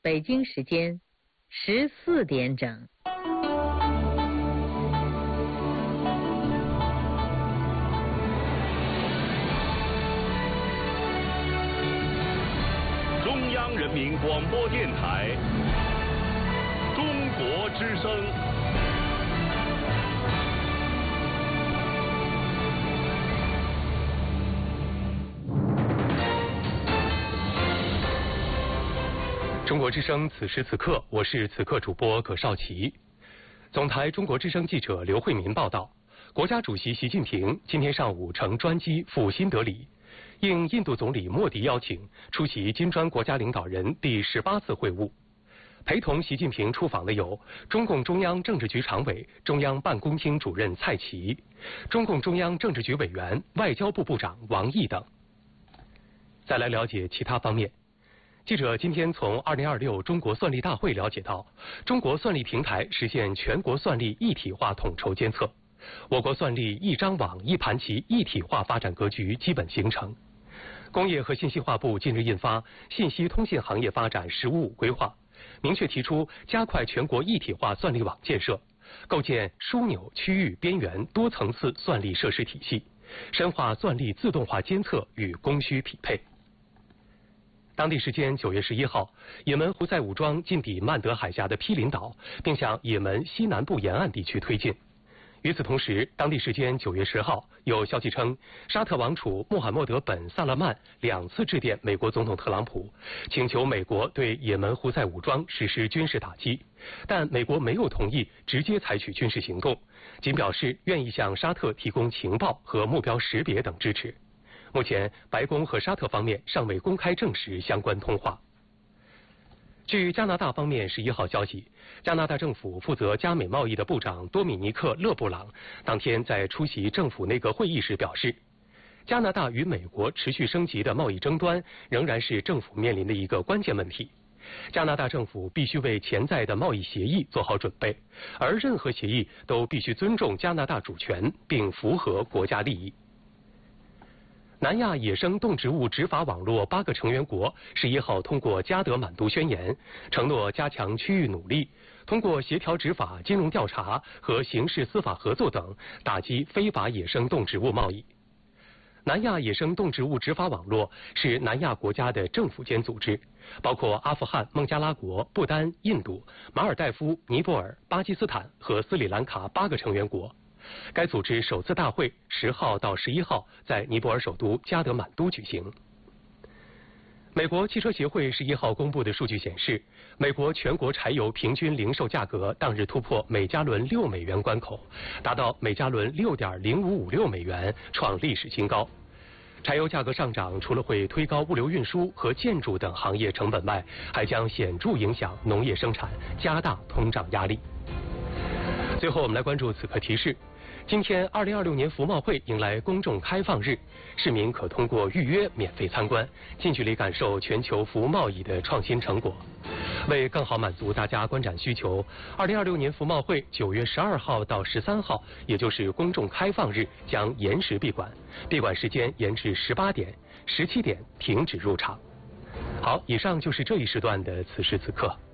北京时间14点整。 中央人民广播电台中国之声。 中国之声此时此刻，我是此刻主播葛少奇。总台中国之声记者刘慧民报道，国家主席习近平今天上午乘专机赴新德里，应印度总理莫迪邀请，出席金砖国家领导人第18次会晤。陪同习近平出访的有中共中央政治局常委、中央办公厅主任蔡奇、中共中央政治局委员、外交部部长王毅等。再来了解其他方面。记者今天从2026中国算力大会了解到，中国算力平台实现全国算力一体化统筹监测，我国算力一张网一盘棋一体化发展格局基本形成。工业和信息化部近日印发《信息通信行业发展“十五五”规划》，明确提出加快全国一体化算力网建设，构建枢纽、区域、边缘多层次算力设施体系，深化算力自动化监测与供需匹配。当地时间9月11号，也门胡塞武装进抵曼德海峡的毗邻岛，并向也门西南部沿岸地区推进。与此同时，当地时间9月10号，有消息称，沙特王储穆罕默德本·萨勒曼2次致电美国总统特朗普，请求美国对也门胡塞武装实施军事打击，但美国没有同意直接采取军事行动，仅表示愿意向沙特提供情报和目标识别等支持。目前，白宫和沙特方面尚未公开证实相关通话。据加拿大方面11号消息，加拿大政府负责加美贸易的部长多米尼克·勒布朗当天在出席政府内阁会议时表示，加拿大与美国持续升级的贸易争端仍然是政府面临的一个关键问题。加拿大政府必须为潜在的贸易协议做好准备，而任何协议都必须尊重加拿大主权，并符合国家利益。南亚野生动植物执法网络8个成员国11号通过加德满都宣言，承诺加强区域努力，通过协调执法、金融调查和刑事司法合作等，打击非法野生动植物贸易。南亚野生动植物执法网络是南亚国家的政府间组织，包括阿富汗、孟加拉国、不丹、印度、马尔代夫、尼泊尔、巴基斯坦和斯里兰卡8个成员国。该组织首次大会10号到11号在尼泊尔首都加德满都举行。美国汽车协会11号公布的数据显示，美国全国柴油平均零售价格当日突破每加仑6美元关口，达到每加仑6.0556美元，创历史新高。柴油价格上涨除了会推高物流运输和建筑等行业成本外，还将显著影响农业生产，加大通胀压力。最后我们来关注此刻提示。今天2026年服贸会迎来公众开放日，市民可通过预约免费参观，近距离感受全球服贸易的创新成果。为更好满足大家观展需求，2026年服贸会9月12号到13号，也就是公众开放日，将延时闭馆，闭馆时间延至18点，17点停止入场。好，以上就是这一时段的此时此刻。